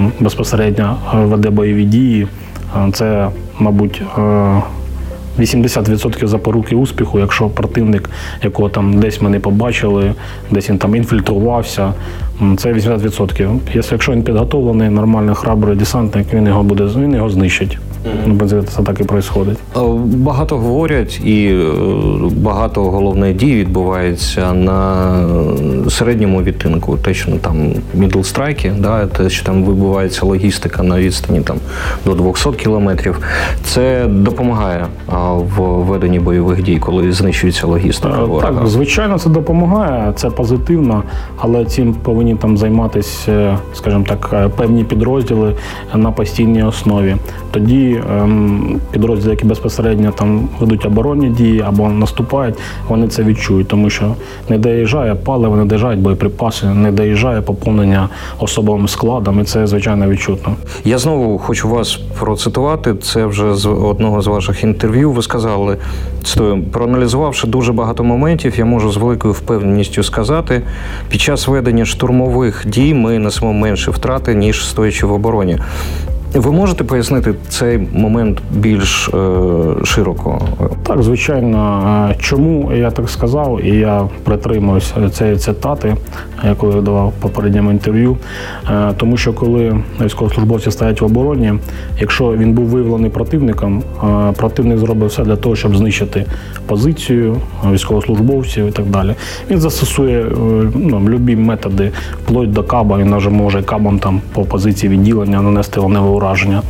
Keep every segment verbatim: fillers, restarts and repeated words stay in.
там безпосередньо веде бойові дії. Це, мабуть, вісімдесят відсотків запоруки успіху, якщо противник, якого там десь ми не побачили, десь він там інфільтрувався, це вісімдесят відсотків. Якщо він підготовлений, нормальний, храбрий десантник, він його буде, він його знищить. Mm-hmm. Це так і відбувається. Багато говорять і багато головних дій відбувається на середньому відтинку. Те, що там мідл страйки, да, те, що там відбувається логістика на відстані там, до двохсот кілометрів. Це допомагає в веденні бойових дій, коли знищується логістика ворога? Так, звичайно, це допомагає, це позитивно, але цим повинні там займатися, скажімо так, певні підрозділи на постійній основі. Тоді ем, підрозділи, які безпосередньо там ведуть оборонні дії або наступають, вони це відчують, тому що не доїжджає паливо, не доїжджають боєприпаси, не доїжджає поповнення особовим складом, і це, звичайно, відчутно. Я знову хочу вас процитувати, це вже з одного з ваших інтерв'ю. Ви сказали, цитую, проаналізувавши дуже багато моментів, я можу з великою впевненістю сказати, під час ведення штурмових дій ми несемо менше втрати, ніж стоячи в обороні. Ви можете пояснити цей момент більш е, широко? Так, звичайно. Чому я так сказав, і я притримуюся цієї цитати, яку я давав в попередньому інтерв'ю. Тому що коли військовослужбовці стоять в обороні, якщо він був виявлений противником, противник зробив все для того, щоб знищити позицію військовослужбовців і так далі. Він застосує ну, любі методи, вплоть до каба, він навіть може кабом там по позиції відділення нанести вогневе ураження.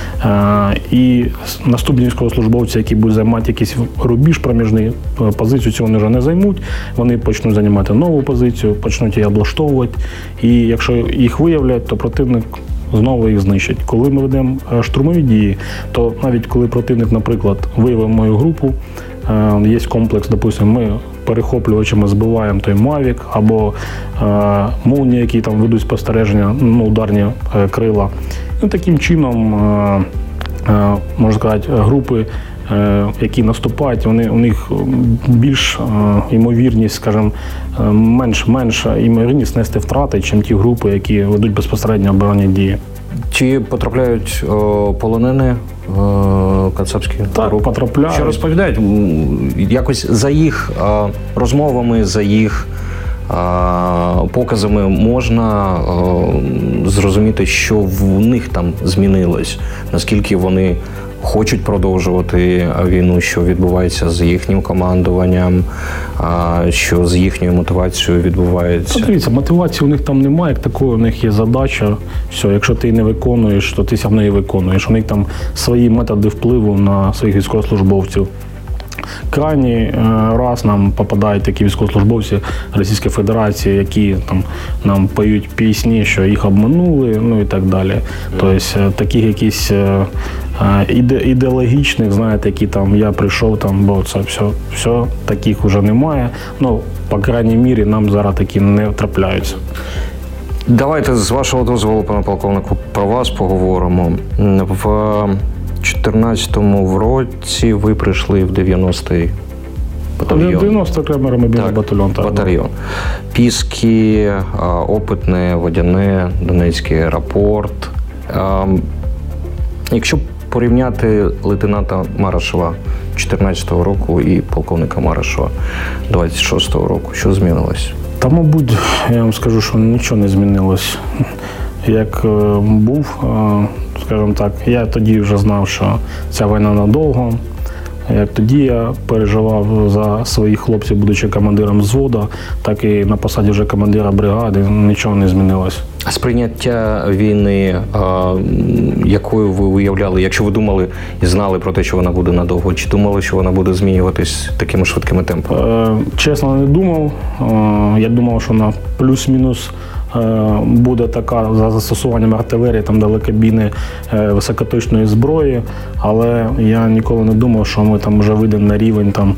І наступні військовослужбовці, які будуть займати якийсь рубіж проміжний, позицію цю вони вже не займуть, вони почнуть займати нову позицію, почнуть її облаштовувати. І якщо їх виявлять, то противник знову їх знищить. Коли ми ведемо штурмові дії, то навіть коли противник, наприклад, виявив мою групу, є комплекс, допустимо, ми перехоплювачами збиваємо той Мавік або е, молнії, які там ведуть спостереження, ну, ударні е, крила. І таким чином, е, е, можна сказати, групи, е, які наступають, вони, у них більш е, ймовірність, скажімо, менш, менша ймовірність нести втрати, ніж ті групи, які ведуть безпосередньо оборонні дії. Чи потрапляють о, полонені о, кацапські так, групи? Потрапляють. Що розповідають? Якось за їх о, розмовами, за їх о, показами можна о, зрозуміти, що в них там змінилось, наскільки вони хочуть продовжувати війну, що відбувається з їхнім командуванням, що з їхньою мотивацією відбувається. Та дивіться, мотивації у них там немає, як такої, у них є задача. Все, якщо ти не виконуєш, то ти все одно її виконуєш. У них там свої методи впливу на своїх військовослужбовців. Крайній раз нам попадають такі військовослужбовці Російської Федерації, які там нам поють пісні, що їх обманули, ну і так далі. Mm. Тобто таких якісь іде, ідеологічних, знаєте, які там я прийшов, там, бо це все, все, таких вже немає. Ну, по крайній мірі, нам зараз такі не трапляються. Давайте, з вашого дозволу, пане полковнику, про вас поговоримо. В чотирнадцятому році ви прийшли в дев'яностий батальйон. дев'яностий окремий мобільний батальйон. Так, батальйон. Піски, Опитне, Водяне, Донецький аеропорт. Якщо порівняти лейтенанта Марашева чотирнадцятого року і полковника Марашева двадцять шостого року, що змінилось? Та, мабуть, я вам скажу, що нічого не змінилось. Як був, скажімо так, я тоді вже знав, що ця війна надовго. Як тоді я переживав за своїх хлопців, будучи командиром взводу, так і на посаді вже командира бригади, нічого не змінилось. А сприйняття війни, якою ви уявляли, якщо ви думали і знали про те, що вона буде надовго, чи думали, що вона буде змінюватись такими швидкими темпами? Чесно, не думав. Я думав, що вона плюс-мінус буде така за застосуванням артилерії, там далекобійної високоточної зброї, але я ніколи не думав, що ми там вже вийдемо на рівень там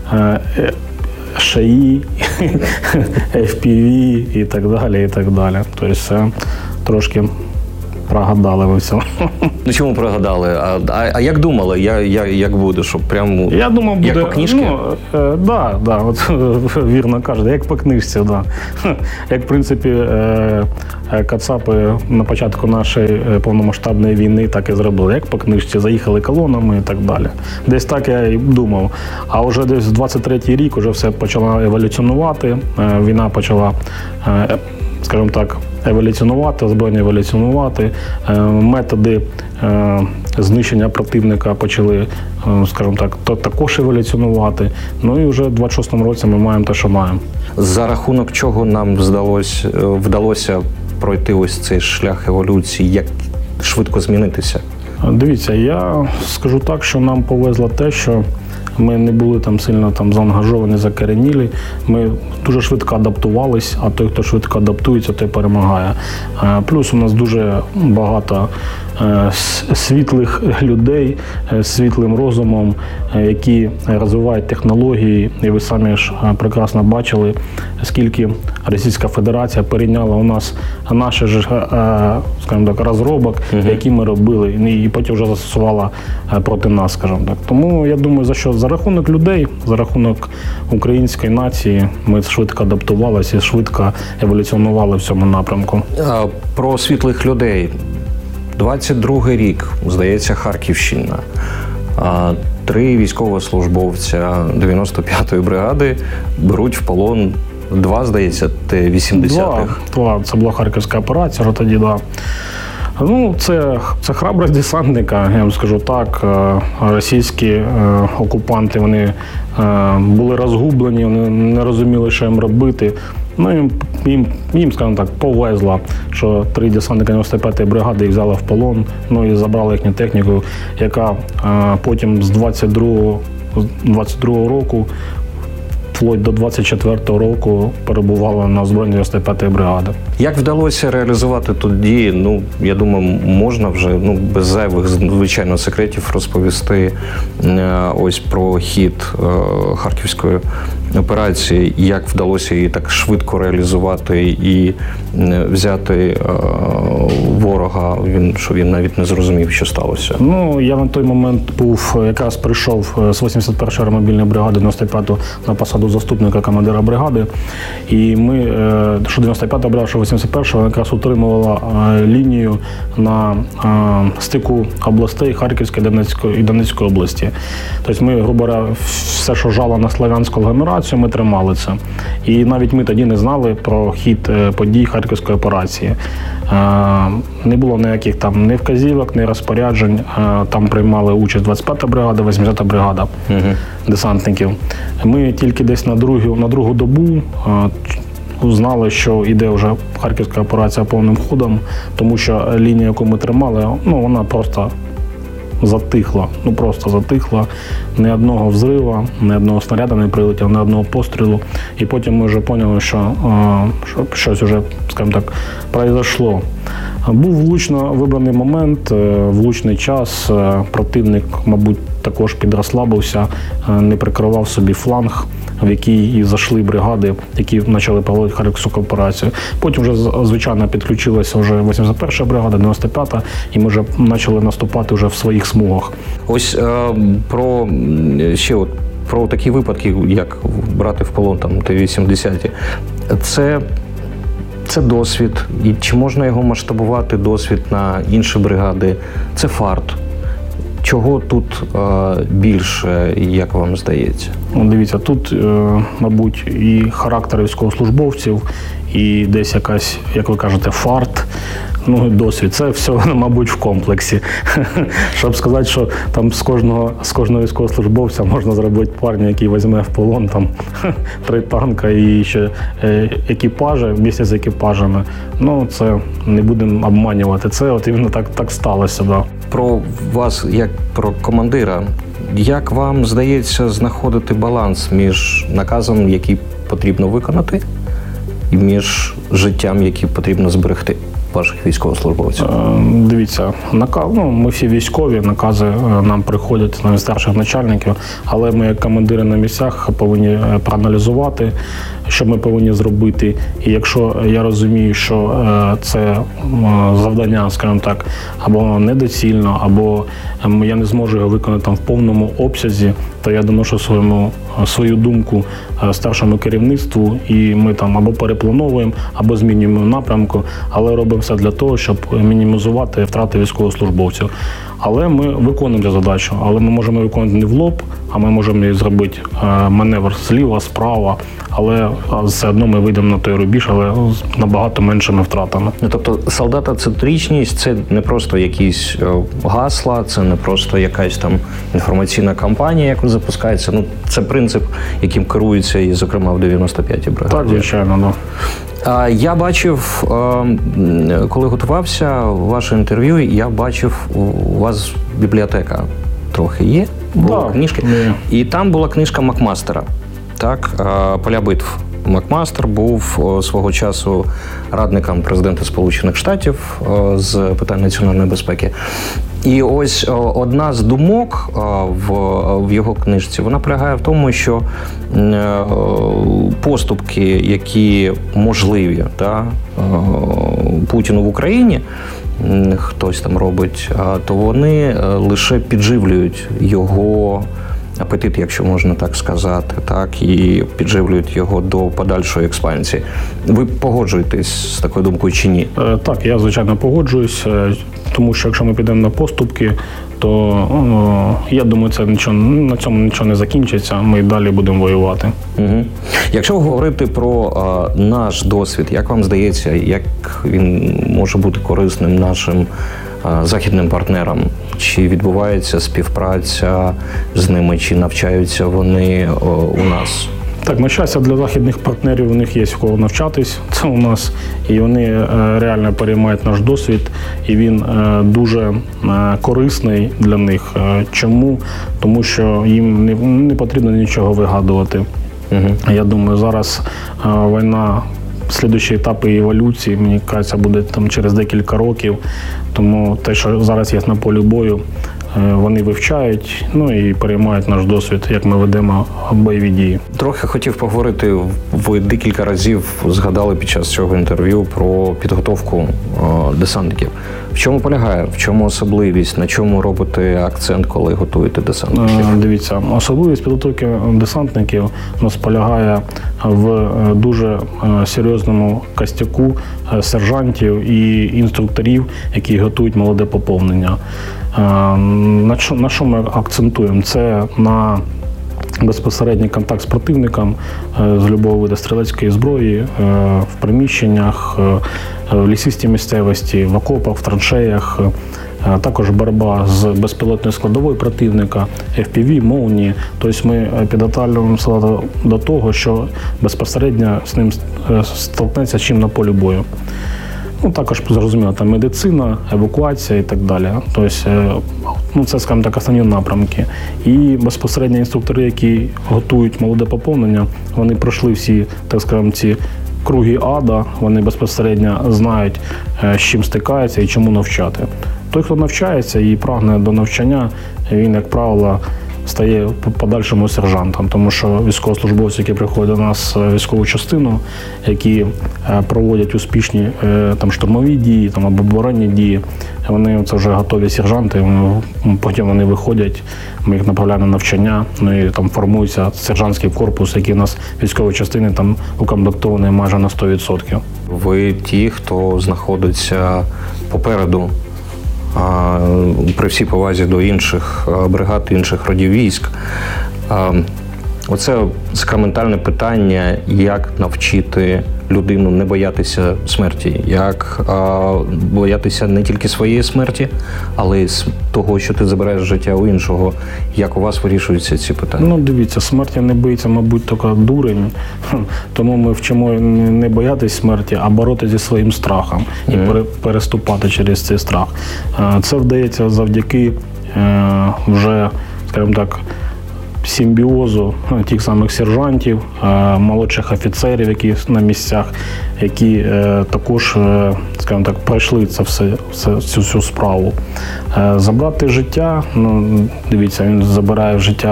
ШАІ, еф пі ві і так далі, і так далі. Тобто це трошки Прогадали ви все. Ну чому прогадали? А, а, а як думали, я, я, як буде? Щоб прямо Я думав, буде, як по книжці? Ну, е, да, да, от вірно кажете, як по книжці, да. Як, в принципі, е, кацапи на початку нашої повномасштабної війни так і зробили. Як по книжці, заїхали колонами і так далі. Десь так я і думав. А вже десь в двадцять третій рік вже все почало еволюціонувати, е, війна почала, е, скажімо так, еволюціонувати, озброєння еволюціонувати, методи знищення противника почали, скажімо так, також еволюціонувати. Ну і вже в двадцять шостому році ми маємо те, що маємо. За рахунок чого нам вдалося, вдалося пройти ось цей шлях еволюції, як швидко змінитися? Дивіться, я скажу так, що нам повезло те, що ми не були там сильно там заангажовані, закоренілі. Ми дуже швидко адаптувались, а той, хто швидко адаптується, той перемагає. Плюс у нас дуже багато світлих людей з світлим розумом, які розвивають технології. І ви самі ж прекрасно бачили, скільки Російська Федерація перейняла у нас наші ж, скажімо так, розробок, uh-huh. які ми робили, і потім вже застосувала проти нас, скажімо так. Тому я думаю, за що? За рахунок людей, за рахунок української нації ми швидко адаптувалися і швидко еволюціонували в цьому напрямку. А, про світлих людей. двадцять другий рік, здається, Харківщина. А, три військовослужбовця дев'яносто п'ятої бригади беруть в полон два, здається, Т вісімдесятих. Два, два. Це була харківська операція, вже тоді, да. Ну, це, це храбрость десантника, я вам скажу так. Російські е, окупанти, вони е, були розгублені, вони не розуміли, що їм робити. Ну, їм, їм, їм, скажімо так, повезло, що три десантника дев'яносто п'ятої бригади їх взяли в полон, ну і забрали їхню техніку, яка е, потім з двадцять другого року вплоть до двадцять четвертого року перебувала на озброєнні дев'яносто п'ятої бригади. Як вдалося реалізувати тоді, ну, я думаю, можна вже, ну, без зайвих, звичайно, секретів розповісти ось про хід Харківської операції, як вдалося її так швидко реалізувати і взяти ворога, він, що він навіть не зрозумів, що сталося? Ну, я на той момент був, якраз прийшов з вісімдесят першої аеромобільної бригади дев'яносто п'ятої на посаду заступника командира бригади. І ми, що дев'яносто п'ята бригада, що вісімдесят перша, якраз утримувала лінію на стику областей Харківської Донецької і Донецької області. Тобто ми, грубо говоря, все, що жало на Слов'янську агломерацію, ми тримали це. І навіть ми тоді не знали про хід подій Харківської операції. Не було ніяких там ні вказівок, ні розпоряджень. Там приймали участь двадцять п'ята бригада, вісімдесята бригада угу. десантників. Ми тільки десь на другу, на другу добу знали, що йде вже Харківська операція повним ходом, тому що лінія, яку ми тримали, ну, вона просто затихла, ну просто затихла. Ні одного взриву, ні одного снаряду не прилетіло, ні одного пострілу. І потім ми вже зрозуміли, що, що щось вже, скажімо так, произошло. Був влучно вибраний момент, влучний час. Противник, мабуть, також підрослабився, не прикривав собі фланг, в який і зайшли бригади, які почали проводити Харківську операцію. Потім вже, звичайно, підключилася вже вісімдесят перша бригада, дев'яносто п'ята, і ми вже почали наступати вже в своїх смугах. Ось е, про ще от про такі випадки, як брати в полон там Т вісімдесят. Це Це досвід, і чи можна його масштабувати, досвід на інші бригади? Це фарт. Чого тут е, більше, як вам здається? Дивіться, тут, е, мабуть, і характер військовослужбовців, і десь якась, як ви кажете, фарт, ну і досвід. Це все, мабуть, в комплексі. Щоб сказати, що там з кожного, з кожного військовослужбовця можна зробити парня, який візьме в полон там три танка і ще е, екіпажі, місце з екіпажами. Ну, це не будемо обманювати. Це от іменно так, так сталося, да. Про вас, як про командира, як вам здається знаходити баланс між наказом, який потрібно виконати, і між життям, яке потрібно зберегти ваших військовослужбовців? Дивіться, наказ, ну, ми всі військові, накази нам приходять на старших начальників, але ми, як командири на місцях, повинні проаналізувати, що ми повинні зробити. І якщо я розумію, що це завдання, скажімо так, або недоцільно, або я не зможу його виконати там в повному обсязі, то я доношу своєму, свою думку старшому керівництву, і ми там або переплановуємо, або змінюємо напрямку, але робимо все для того, щоб мінімізувати втрати військовослужбовців. Але ми виконуємо цю задачу, але ми можемо виконувати не в лоб, а ми можемо і зробити маневр зліва, справа, але все одно ми вийдемо на той рубіж, але з набагато меншими втратами. Ну, тобто солдатоцентричність – це не просто якісь гасла, це не просто якась там інформаційна кампанія, яку запускається. Ну, це принцип, яким керується і, зокрема, в дев'яносто п'ятій бригаді. Так, звичайно, да. Я бачив, коли готувався ваше інтерв'ю, я бачив, у вас бібліотека трохи є, була да, книжки, є. І там була книжка Макмастера, так, «Поля битв». Макмастер був свого часу радником президента Сполучених Штатів з питань національної безпеки. І ось одна з думок в, в його книжці, вона полягає в тому, що поступки, які можливі, та, Путіну в Україні, хтось там робить, то вони лише підживлюють його апетит, якщо можна так сказати, так, і підживлюють його до подальшої експансії. Ви погоджуєтесь з такою думкою чи ні? Так, я, звичайно, погоджуюсь, тому що якщо ми підемо на поступки, то о, я думаю, це нічого, на цьому нічого не закінчиться, ми далі будемо воювати. Угу. Якщо говорити про а, наш досвід, як вам здається, як він може бути корисним нашим а, західним партнерам? Чи відбувається співпраця з ними, чи навчаються вони о, у нас? Так, на щастя, для західних партнерів у них є в кого навчатись, це у нас, і вони реально переймають наш досвід, і він дуже корисний для них. Чому? Тому що їм не, не потрібно нічого вигадувати. Угу. Я думаю, зараз війна, слідуючі етапи еволюції, мені кажеться, буде там через декілька років, тому те, що зараз є на полі бою, вони вивчають, ну і переймають наш досвід, як ми ведемо бойові дії. Трохи хотів поговорити, ви декілька разів згадали під час цього інтерв'ю про підготовку о, десантників. В чому полягає, в чому особливість, на чому робите акцент, коли готуєте десантників? Дивіться, особливість підготовки десантників у нас полягає в дуже серйозному костяку сержантів і інструкторів, які готують молоде поповнення. На що, на що ми акцентуємо? Це на безпосередній контакт з противником з любого виду стрілецької зброї в приміщеннях, в лісистій місцевості, в окопах, в траншеях. Також боротьба з безпілотною складовою противника, еф пі ві, молнії. Тобто ми підготовлюємося до того, що безпосередньо з ним столкнеться чим на полі бою. Ну, також, зрозуміло, там медицина, евакуація і так далі. Тобто, ну, це, скажімо так, основні напрямки. І безпосередньо інструктори, які готують молоде поповнення, вони пройшли всі, так скажемо, ці круги ада, вони безпосередньо знають, з чим стикаються і чому навчати. Той, хто навчається і прагне до навчання, він, як правило, стає подальшому сержантом, тому що військовослужбовці, які приходять до нас в військову частину, які проводять успішні там штурмові дії, там або оборонні дії, вони це вже готові сержанти, потім вони виходять, ми їх направляємо на навчання, ну і там формується сержантський корпус, який у нас військові частини там укомплектований майже на сто відсотків. Ви ті, хто знаходиться попереду, при всій повазі до інших бригад, інших родів військ. Оце сакраментальне питання, як навчити людину не боятися смерті, як боятися не тільки своєї смерті, але й того, що ти забираєш життя у іншого. Як у вас вирішуються ці питання? Ну, дивіться, смерті не боїться, мабуть, тільки дурень. Тому ми вчимо не боятися смерті, а боротися зі своїм страхом і mm. переступати через цей страх. Це вдається завдяки вже, скажімо так, симбіозу тих самих сержантів, молодших офіцерів, які на місцях, які також, скажімо так, пройшли це все, все, цю всю справу. Забрати життя, ну, дивіться, він забирає життя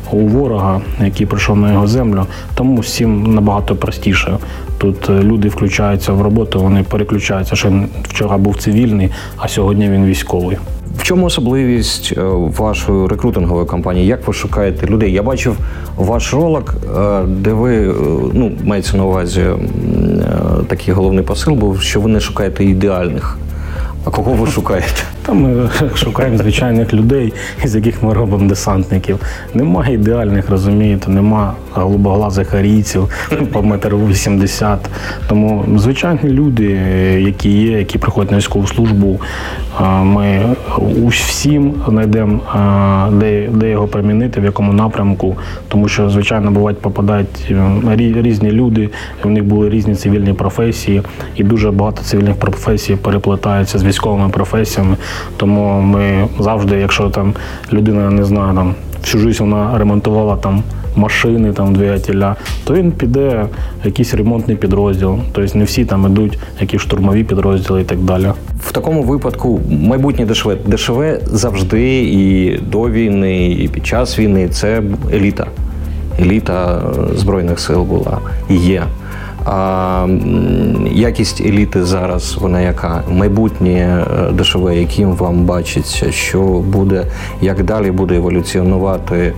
у ворога, який прийшов на його землю, тому всім набагато простіше. Тут люди включаються в роботу, вони переключаються, що він вчора був цивільний, а сьогодні він військовий. В чому особливість вашої рекрутингової кампанії? Як ви шукаєте людей? Я бачив ваш ролик, де ви, ну, мається на увазі, такий головний посил був, що ви не шукаєте ідеальних. А кого ви шукаєте? Та ми шукаємо звичайних людей, з яких ми робимо десантників. Немає ідеальних, розумієте, нема голубоглазих арійців по метр вісімдесят. Тому звичайні люди, які є, які приходять на військову службу, ми всім знайдемо, де, де його примінити, в якому напрямку. Тому що, звичайно, бувають, попадають різні люди, у них були різні цивільні професії, і дуже багато цивільних професій переплетаються з військовими професіями. Тому ми завжди, якщо там людина, не знаю, там всю життя вона ремонтувала там машини, там двигателя, то він піде в якийсь ремонтний підрозділ. Тобто не всі там йдуть, якісь штурмові підрозділи і так далі. В такому випадку майбутнє ДШВ. ДШВ завжди і до війни, і під час війни – це еліта. Еліта Збройних сил була і є. А якість еліти зараз, вона яка? Майбутнє ДШВ, яким вам бачиться, що буде, як далі буде еволюціонувати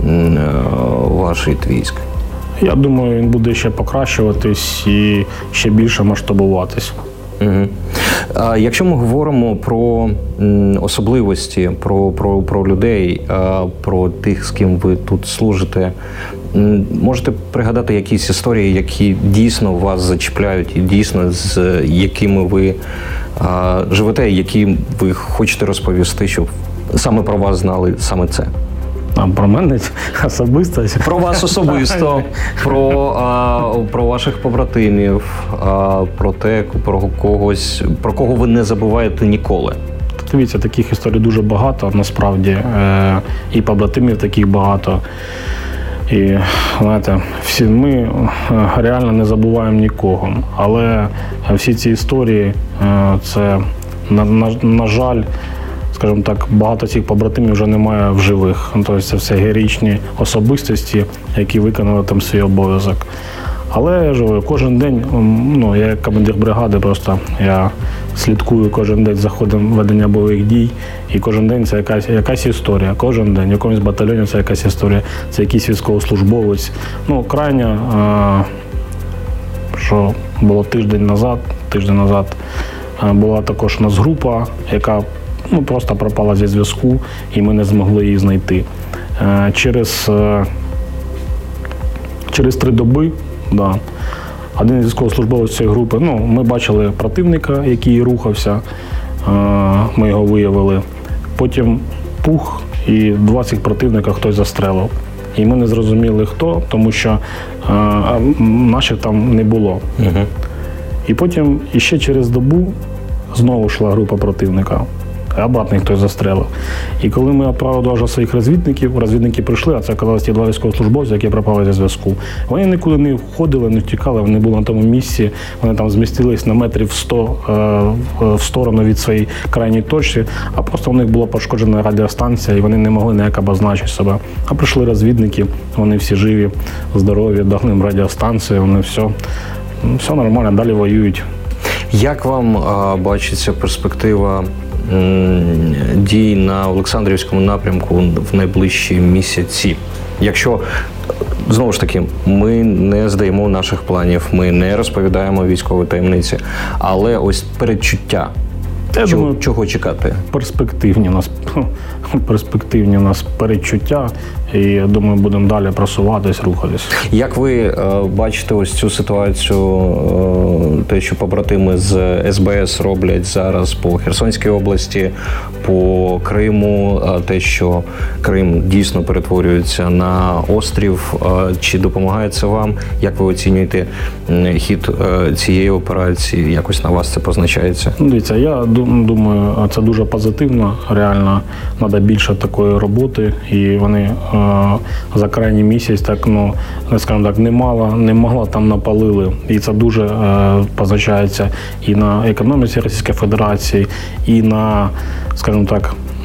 ваш військ? Я думаю, він буде ще покращуватись і ще більше масштабуватись. Угу. А якщо ми говоримо про особливості, про, про, про людей, про тих, з ким ви тут служите, можете пригадати якісь історії, які дійсно вас зачіпляють і дійсно з якими ви а, живете, які ви хочете розповісти, щоб саме про вас знали саме це? А про мене особисто? Про вас особисто, про, а, про ваших побратимів, а, про те, про когось, про кого ви не забуваєте ніколи. Дивіться, таких історій дуже багато, насправді. Е, і побратимів таких багато. І, знаєте, всі ми реально не забуваємо нікого. Але всі ці історії, це, на, на, на жаль, скажімо так, багато цих побратимів вже немає в живих. Тобто це все героїчні особистості, які виконали там свій обов'язок. Але я живу кожен день, ну, я як командир бригади, просто я слідкую кожен день за ходом ведення бойових дій, і кожен день це якась, якась історія, кожен день, в якомусь батальйоні це якась історія, це якийсь військовослужбовець. Ну, крайня, що було тиждень назад, тиждень назад була також у нас група, яка, ну, просто пропала зі зв'язку, і ми не змогли її знайти. Через, через три доби, да, один із військовослужбовців цієї групи, ну, ми бачили противника, який рухався, ми його виявили. Потім пух, і два цих противника хтось застрелив. І ми не зрозуміли, хто, тому що а, наших там не було. Угу. І потім, іще через добу, знову йшла група противника. А обратно хтось застрелив. І коли ми відправили вже своїх розвідників, розвідники прийшли, а це оказалось ті два військовослужбовці, які пропали зі зв'язку. Вони нікуди не входили, не втікали, вони були на тому місці, вони там змістились на метрів сто е, в сторону від своєї крайньої точки, а просто у них була пошкоджена радіостанція, і вони не могли ніяк обозначити себе. А прийшли розвідники, вони всі живі, здорові, дали їм радіостанцію, вони все, все нормально, далі воюють. Як вам а, бачиться перспектива дій на Олександрівському напрямку в найближчі місяці? Якщо, знову ж таки, ми не здаємо наших планів, ми не розповідаємо військові таємниці, але ось передчуття, Я чого, думаю, чого чекати? Перспективні у нас, перспективні у нас передчуття, і я думаю, будемо далі просуватись, рухатись. Як ви е, бачите ось цю ситуацію, е, те, що побратими з ес бе ес роблять зараз по Херсонській області, по Криму, е, те, що Крим дійсно перетворюється на острів, е, чи допомагає це вам? Як ви оцінюєте хід е, цієї операції? Якось на вас це позначається? Дивіться, я думаю, це дуже позитивно, реально, треба більше такої роботи, і вони е, за крайній місяць, так, ну, скажімо так, немало, немало там напалили, і це дуже е, позначається і на економіці Російської Федерації, і на, скажімо так,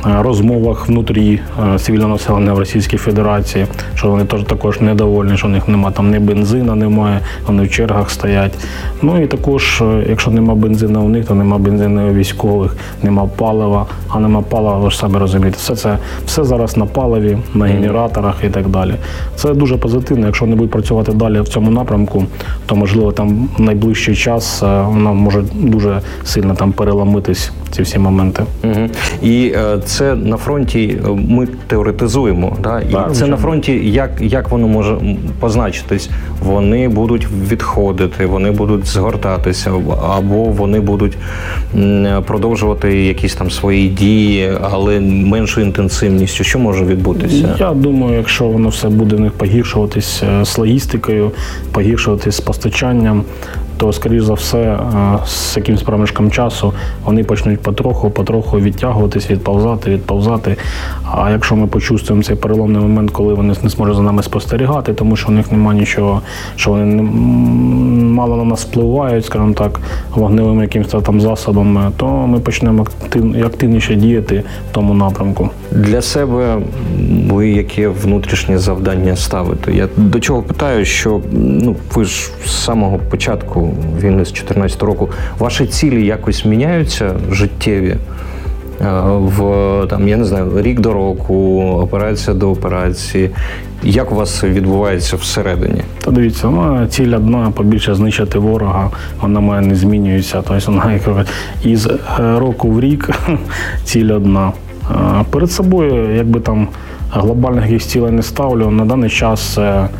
розмовах внутрі цивільного населення в Російській Федерації, що вони теж також недовольні, що у них немає там ні бензина, немає, вони в чергах стоять. Ну і також, якщо нема бензину у них, то нема бензину у військових, нема палива, а нема палива, ви ж самі розумієте, все це все зараз на паливі, на генераторах і так далі. Це дуже позитивно. Якщо вони будуть працювати далі в цьому напрямку, то можливо там в найближчий час вона може дуже сильно там переламитись ці всі моменти. Угу. І е, це на фронті ми теоретизуємо, да? І так, це на фронті, як, як воно може позначитись? Вони будуть відходити, вони будуть згортатися, або вони будуть продовжувати якісь там свої дії, але меншою інтенсивністю. Що може відбутися? Я думаю, якщо воно все буде в них погіршуватись з логістикою, погіршуватись з постачанням, то, скоріш за все, з якимсь проміжком часу вони почнуть потроху, потроху відтягуватись, відповзати, відповзати. А якщо ми почувствуємо цей переломний момент, коли вони не зможуть за нами спостерігати, тому що у них немає нічого, що вони не, мало на нас впливають, скажімо так, вогневими якимось там засобами, то ми почнемо актив, активніше діяти в тому напрямку. Для себе ви яке внутрішнє завдання ставите? Я до чого питаю, що ну, ви ж з самого початку війни з чотирнадцятого року, ваші цілі якось міняються життєві? В, там, я не знаю, рік до року, операція до операції. Як у вас відбувається всередині? Та дивіться, вона ціль одна, побільше знищити ворога, вона має не змінюється. Тобто вона із року в рік ціль одна. Перед собою, якби там глобальних якихось цілей не ставлю, на даний час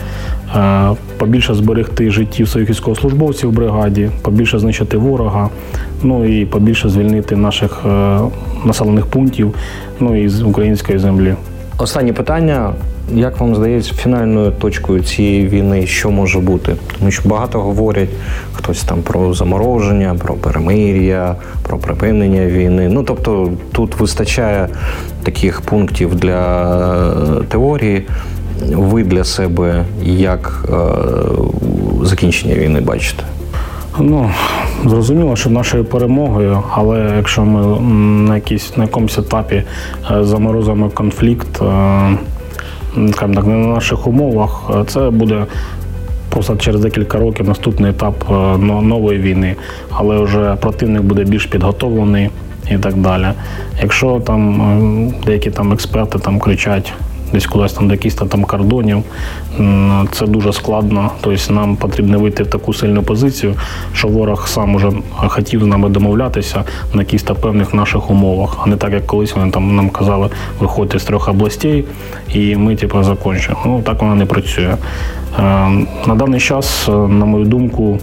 побільше зберегти життів своїх військовослужбовців в бригаді, побільше знищити ворога, ну і побільше звільнити наших е, населених пунктів, ну і з української землі. Останнє питання. Як вам здається, фінальною точкою цієї війни що може бути? Тому що багато говорять хтось там про замороження, про перемир'я, про припинення війни. Ну, тобто тут вистачає таких пунктів для теорії. Ви для себе як е, закінчення війни бачите? Ну, зрозуміло, що нашою перемогою, але якщо ми на, якійсь, на якомусь етапі заморозимо конфлікт, скажімо так, не на наших умовах, це буде просто через декілька років наступний етап нової війни, але вже противник буде більш підготовлений і так далі. Якщо там деякі там експерти там кричать, десь кудись там до якихось там кордонів, це дуже складно. Тобто нам потрібно вийти в таку сильну позицію, що ворог сам уже хотів з нами домовлятися на якихось певних наших умовах, а не так, як колись вони там нам казали, виходьте з трьох областей і ми типу закінчимо. Ну, так воно не працює. На даний час, на мою думку,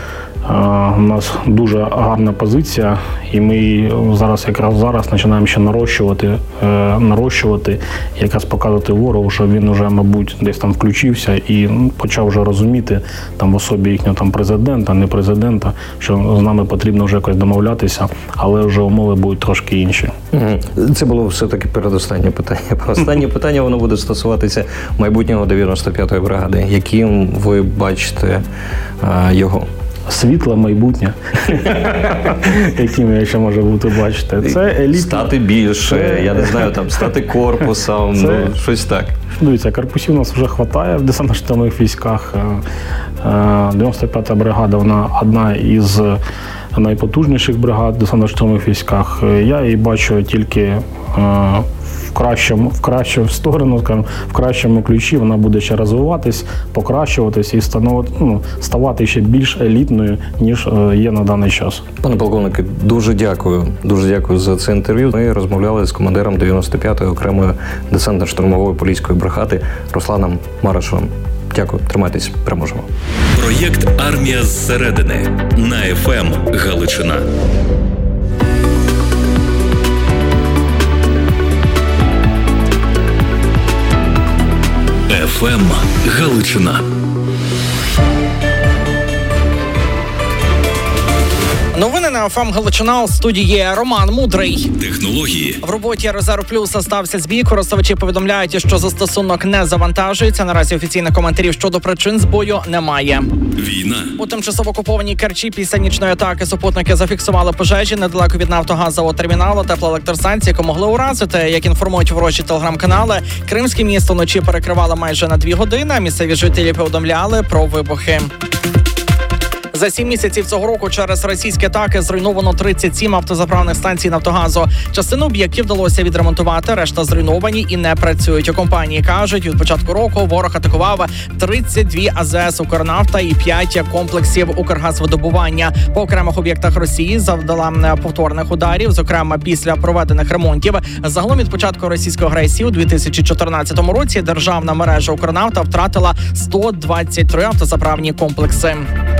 у нас дуже гарна позиція, і ми зараз якраз зараз починаємо ще нарощувати, нарощувати, якраз показувати ворогу, що він вже, мабуть, десь там включився і ну, почав вже розуміти там в особі їхнього там президента, не президента, що з нами потрібно вже якось домовлятися, але вже умови будуть трошки інші. Це було все-таки передостаннє питання. Останнє питання, воно буде стосуватися майбутнього дев'яносто п'ятої бригади. Яким ви бачите його? Світле майбутнє, яким я ще може бути, бачите. Це елітна. Стати більше, це... я не знаю, там, стати корпусом, це... ну, щось так. Дивіться, корпусів у нас вже вистачає в десантно-штурмових військах. дев'яносто п'ята бригада, вона одна із найпотужніших бригад в десантно-штурмових військах. Я її бачу тільки в кращому, в кращу сторону, скажімо, в кращому ключі. Вона буде ще розвиватись, покращуватись і становити, ну, ставати ще більш елітною, ніж є на даний час. Пане полковнике, дуже дякую. Дуже дякую за це інтерв'ю. Ми розмовляли з командиром дев'яносто п'ятої окремої десантно-штурмової поліської бригади Русланом Марашовим. Дякую, тримайтесь, переможемо. Проєкт «Армія зсередини» на еф ем Галичина. еф ем Галичина. Новини на на еф ем Галичина, у студії Роман Мудрий. Технології. В роботі Резерв Плюс стався збій. Користувачі повідомляють, що застосунок не завантажується. Наразі офіційних коментарів щодо причин збою немає. Війна. У тимчасово окупованій Керчі після нічної атаки супутники зафіксували пожежі недалеко від нафтогазового терміналу, теплоелектростанції, яку могли уразити. Як інформують ворожі телеграм-канали, кримське місто вночі перекривало майже на дві години, а місцеві жителі повідомляли про вибухи. За сім місяців цього року через російські атаки зруйновано тридцять сім автозаправних станцій Нафтогазу. Частину об'єктів вдалося відремонтувати, решта зруйновані і не працюють. У компанії кажуть, від початку року ворог атакував тридцять дві а зе ес «Укрнафта» і п'ять комплексів «Укргазвидобування». По окремих об'єктах Росії завдала повторних ударів, зокрема після проведених ремонтів. Загалом від початку російської агресії у дві тисячі чотирнадцятому році державна мережа «Укрнафта» втратила сто двадцять три автозаправні комплекси.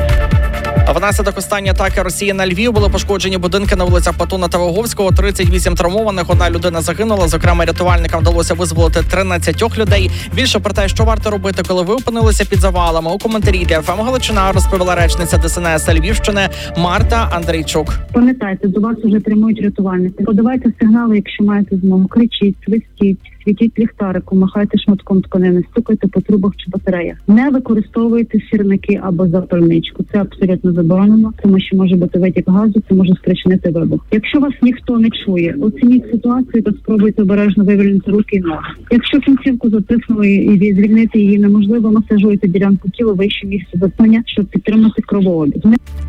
Внаслідок останньої атаки Росії на Львів були пошкоджені будинки на вулицях Батуна та Виговського, тридцять вісім травмованих, одна людина загинула. Зокрема, рятувальникам вдалося визволити тринадцять людей. Більше про те, що варто робити, коли ви опинилися під завалами, у коментарі для еф ем Галичина розповіла речниця де ес ен ес Львівщини Марта Андрійчук. Пам'ятайте, до вас вже прямують рятувальники. Подавайте сигнали, якщо маєте змогу. Кричіть, свистіть, світіть ліхтарику, махайте шматком тканини, стукайте по трубах чи батареях. Не використовуйте сірники або запальничку. Це абсолютно заборонено, тому що може бути витік газу, це може спричинити вибух. Якщо вас ніхто не чує, оцініть ситуацію та спробуйте обережно вивільнити руки і ноги. Якщо кінцівку затиснули і звільнити її неможливо, масажуйте ділянку тіла вище місця заткнення, щоб підтримати кровообіг.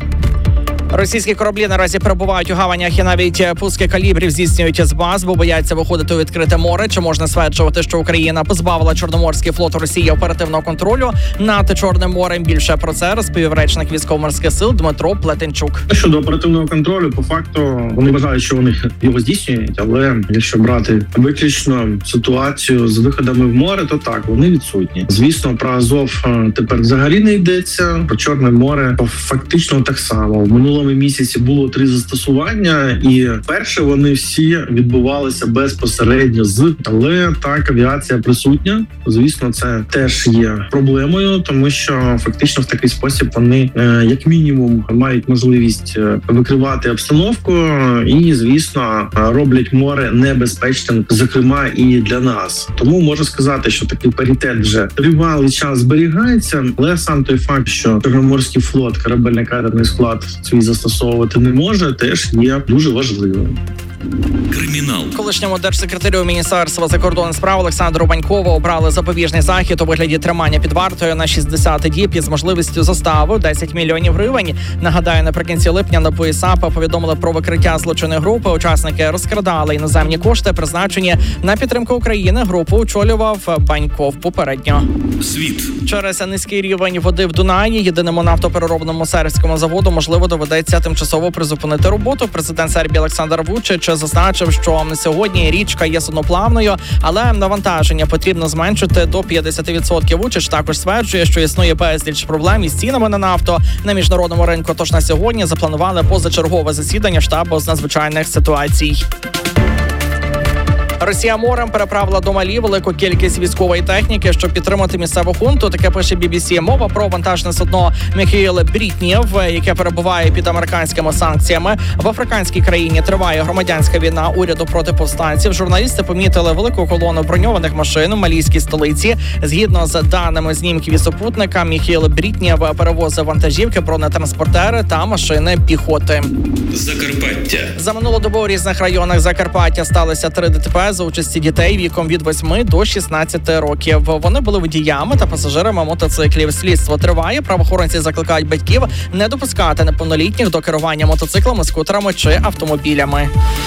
Російські кораблі наразі перебувають у гаванях і навіть пуски калібрів здійснюють з баз, бо бояться виходити у відкрите море. Чи можна стверджувати, що Україна позбавила Чорноморський флот Росії оперативного контролю над Чорним морем? Більше про це розповів речник військово-морських сил Дмитро Плетенчук. Щодо оперативного контролю, по факту вони вважають, що вони його здійснюють, але якщо брати виключно ситуацію з виходами в море, то так, вони відсутні. Звісно, про Азов тепер взагалі не йдеться, про Чорне море фактично так само. В минулому місяці було три застосування, і перше вони всі відбувалися безпосередньо з, але так, авіація присутня. Звісно, це теж є проблемою, тому що фактично в такий спосіб вони як мінімум мають можливість викривати обстановку і, звісно, роблять море небезпечним, зокрема і для нас. Тому можу сказати, що такий паритет вже тривалий час зберігається, але сам той факт, що Чорноморський флот, корабельно-катерний склад свій застосовувати не може, теж є дуже важливим. Кримінал. Колишньому держсекретарю Міністерства закордонних справ Олександру Банькову обрали запобіжний захід у вигляді тримання під вартою на шістдесят діб із можливістю застави десять мільйонів гривень. Нагадаю, наприкінці липня НАБУ і САП повідомили про викриття злочинної групи. Учасники розкрадали іноземні кошти, призначені на підтримку України. Групу очолював Баньков попередньо. Світ. Через низький рівень води в Дунаї єдиному нафтопереробному сербському заводу можливо доведеться тимчасово призупинити роботу. Президент Сербії Олександр Вучич зазначив, що сьогодні річка є судноплавною, але навантаження потрібно зменшити до п'ятдесят відсотків. Вучич також стверджує, що існує безліч проблем із цінами на нафту на міжнародному ринку. Тож на сьогодні запланували позачергове засідання штабу з надзвичайних ситуацій. Росія морем переправила до Малі велику кількість військової техніки, щоб підтримати місцеву хунту. Таке пише бі бі сі. Мова про вантажне судно Міхаїл Брітнєв, яке перебуває під американськими санкціями. В африканській країні триває громадянська війна уряду проти повстанців. Журналісти помітили велику колону броньованих машин у малійській столиці. Згідно з даними знімків із супутника, Міхаїл Брітнєв перевозив вантажівки, бронетранспортери та машини піхоти. Закарпаття. За минулу добу у різних районах Закарпаття сталися три де те пе за участі дітей віком від восьми до шістнадцяти років. Вони були водіями та пасажирами мотоциклів. Слідство триває. Правоохоронці закликають батьків не допускати неповнолітніх до керування мотоциклами, скутерами чи автомобілями.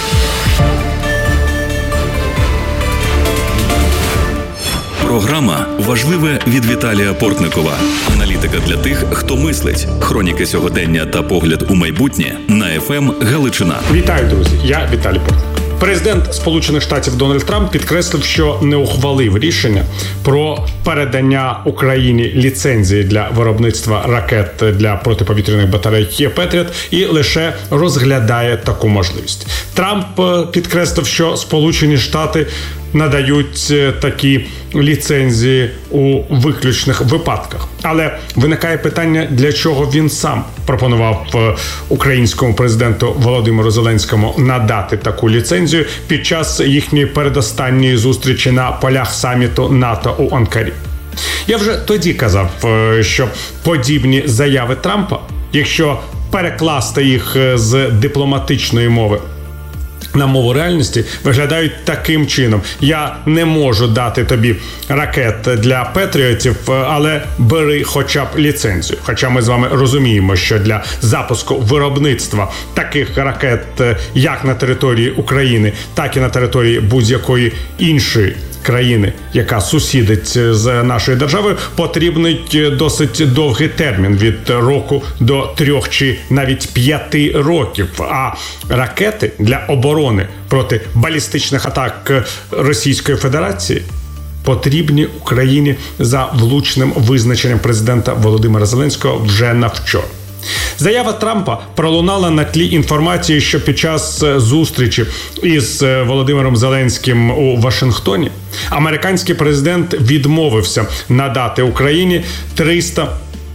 Програма «Важливе» від Віталія Портникова. Аналітика для тих, хто мислить. Хроніки сьогодення та погляд у майбутнє на еф ем Галичина. Вітаю, друзі! Я Віталій Портников. Президент Сполучених Штатів Дональд Трамп підкреслив, що не ухвалив рішення про передання Україні ліцензії для виробництва ракет для протиповітряних батарей «Петріот» і лише розглядає таку можливість. Трамп підкреслив, що Сполучені Штати надають такі ліцензії у виключних випадках. Але виникає питання, для чого він сам пропонував українському президенту Володимиру Зеленському надати таку ліцензію під час їхньої передостанньої зустрічі на полях саміту НАТО у Анкарі. Я вже тоді казав, що подібні заяви Трампа, якщо перекласти їх з дипломатичної мови на мову реальності, виглядають таким чином: я не можу дати тобі ракет для Петріотів, але бери хоча б ліцензію. Хоча ми з вами розуміємо, що для запуску виробництва таких ракет як на території України, так і на території будь-якої іншої країни, яка сусідить з нашою державою, потрібний досить довгий термін – від року до трьох чи навіть п'яти років. А ракети для оборони проти балістичних атак Російської Федерації потрібні Україні за влучним визначенням президента Володимира Зеленського вже на вчора. Заява Трампа пролунала на тлі інформації, що під час зустрічі із Володимиром Зеленським у Вашингтоні американський президент відмовився надати Україні триста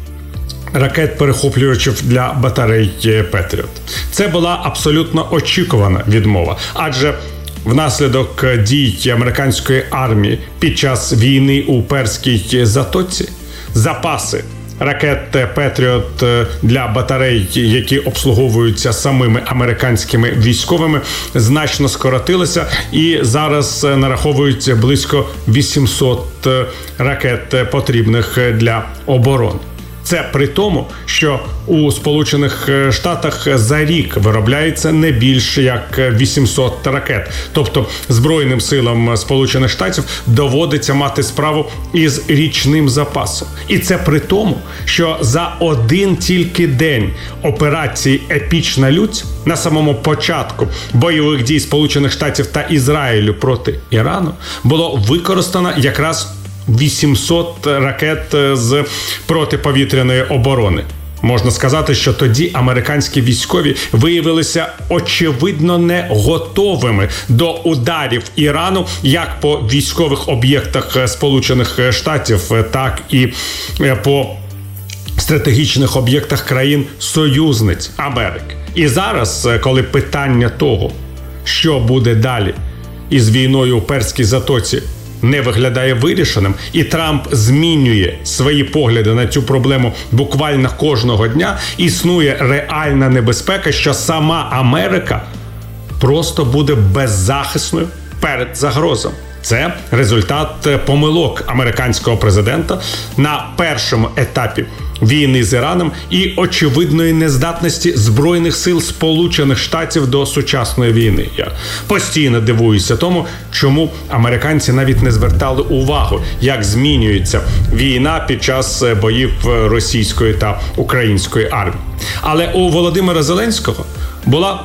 ракет-перехоплювачів для батарей «Петріот». Це була абсолютно очікувана відмова, адже внаслідок дій американської армії під час війни у Перській затоці запаси ракет «Петріот» для батарей, які обслуговуються самими американськими військовими, значно скоротилися і зараз нараховують близько вісімсот ракет, потрібних для оборони. Це при тому, що у Сполучених Штатах за рік виробляється не більше як вісімсот ракет. Тобто Збройним силам Сполучених Штатів доводиться мати справу із річним запасом. І це при тому, що за один тільки день операції «Епічна лють» на самому початку бойових дій Сполучених Штатів та Ізраїлю проти Ірану було використано якраз вісімсот ракет з протиповітряної оборони. Можна сказати, що тоді американські військові виявилися очевидно не готовими до ударів Ірану як по військових об'єктах Сполучених Штатів, так і по стратегічних об'єктах країн-союзниць Америки. І зараз, коли питання того, що буде далі із війною у Перській затоці, не виглядає вирішеним, і Трамп змінює свої погляди на цю проблему буквально кожного дня, існує реальна небезпека, що сама Америка просто буде беззахисною перед загрозами. Це результат помилок американського президента на першому етапі війни з Іраном і очевидної нездатності Збройних сил Сполучених Штатів до сучасної війни. Я постійно дивуюся тому, чому американці навіть не звертали увагу, як змінюється війна під час боїв російської та української армії. Але у Володимира Зеленського була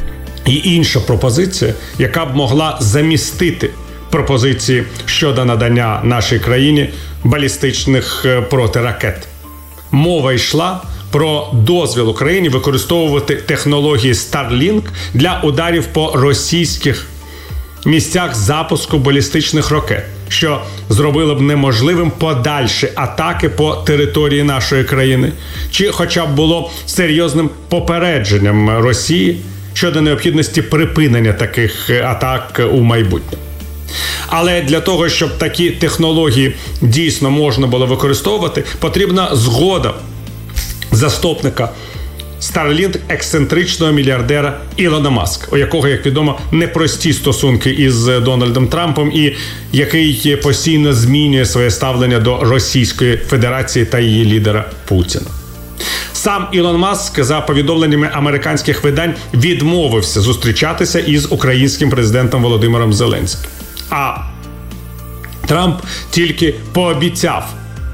і інша пропозиція, яка б могла замістити пропозиції щодо надання нашій країні балістичних протиракет. Мова йшла про дозвіл Україні використовувати технології Starlink для ударів по російських місцях запуску балістичних ракет, що зробило б неможливим подальші атаки по території нашої країни, чи хоча б було серйозним попередженням Росії щодо необхідності припинення таких атак у майбутньому. Але для того, щоб такі технології дійсно можна було використовувати, потрібна згода заступника Starlink ексцентричного мільярдера Ілона Маска, у якого, як відомо, непрості стосунки із Дональдом Трампом і який постійно змінює своє ставлення до Російської Федерації та її лідера Путіна. Сам Ілон Маск, за повідомленнями американських видань, відмовився зустрічатися із українським президентом Володимиром Зеленським. А Трамп тільки пообіцяв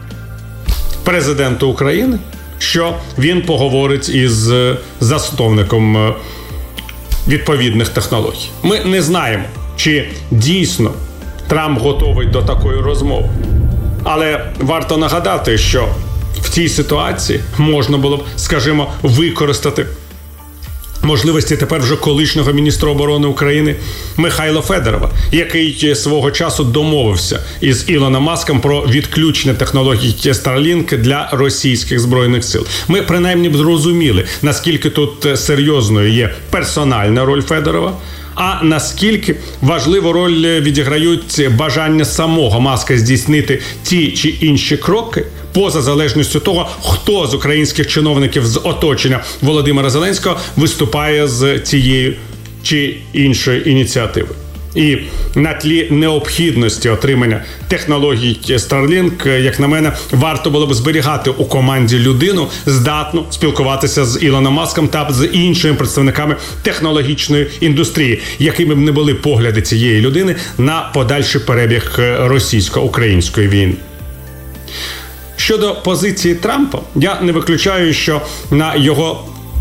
президенту України, що він поговорить із засновником відповідних технологій. Ми не знаємо, чи дійсно Трамп готовий до такої розмови. Але варто нагадати, що в цій ситуації можна було б, скажімо, використати можливості тепер вже колишнього міністра оборони України Михайла Федорова, який свого часу домовився із Ілоном Маском про відключення технологій Starlink для російських збройних сил. Ми принаймні б зрозуміли, наскільки тут серйозною є персональна роль Федорова, а наскільки важливу роль відіграють бажання самого Маска здійснити ті чи інші кроки, поза залежністю того, хто з українських чиновників з оточення Володимира Зеленського виступає з цією чи іншої ініціативи. І на тлі необхідності отримання технологій Starlink, як на мене, варто було б зберігати у команді людину, здатну спілкуватися з Ілоном Маском та з іншими представниками технологічної індустрії, якими б не були погляди цієї людини на подальший перебіг російсько-української війни. Щодо позиції Трампа, я не виключаю, що на його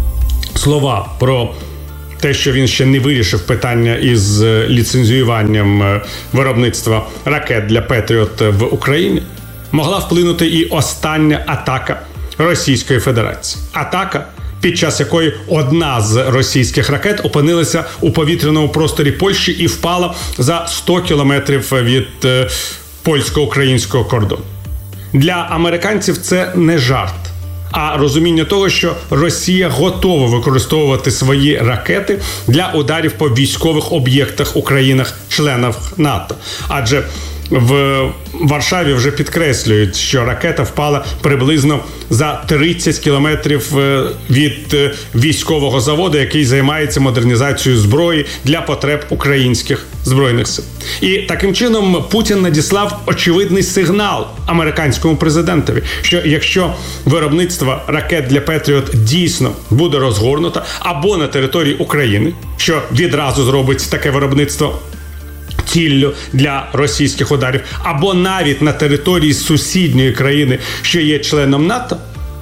слова про те, що він ще не вирішив питання із ліцензіюванням виробництва ракет для Петріот в Україні, могла вплинути і остання атака Російської Федерації. Атака, під час якої одна з російських ракет опинилася у повітряному просторі Польщі і впала за сто кілометрів від польсько-українського кордону. Для американців це не жарт, а розуміння того, що Росія готова використовувати свої ракети для ударів по військових об'єктах у країнах-членах НАТО. Адже в Варшаві вже підкреслюють, що ракета впала приблизно за тридцять кілометрів від військового заводу, який займається модернізацією зброї для потреб українських збройних сил. І таким чином Путін надіслав очевидний сигнал американському президентові, що якщо виробництво ракет для Петріот дійсно буде розгорнуто або на території України, що відразу зробить таке виробництво ціллю для російських ударів, або навіть на території сусідньої країни, що є членом НАТО,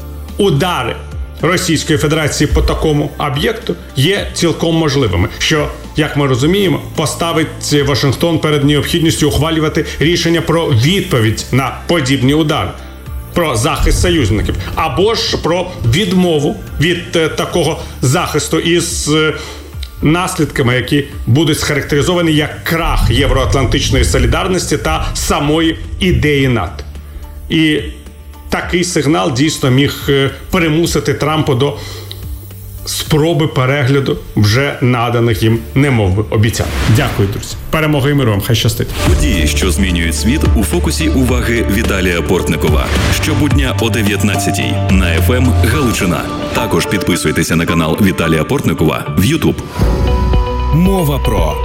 удари Російської Федерації по такому об'єкту є цілком можливими, що, як ми розуміємо, поставить Вашингтон перед необхідністю ухвалювати рішення про відповідь на подібні удари, про захист союзників, або ж про відмову від такого захисту із наслідками, які будуть схарактеризовані як крах євроатлантичної солідарності та самої ідеї НАТО. І такий сигнал дійсно міг примусити Трампа до спроби перегляду вже наданих їм немовби обіцянок. Дякую, друзі. Перемоги і миру вам. Хай щастить. Події, що змінюють світ, у фокусі уваги Віталія Портникова. Щобудня о дев'ятнадцятій на еф ем Галичина. Також підписуйтеся на канал Віталія Портникова в Ютуб. Мова про